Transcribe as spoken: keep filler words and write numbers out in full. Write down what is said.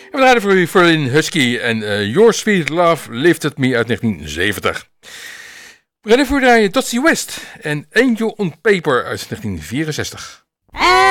En we draaien voor u Ferlin Husky en uh, Your Sweet Love Lifted Me uit negentien zeventig. We gaan even draaien Dotsie West en Angel on Paper uit negentien vierenzestig.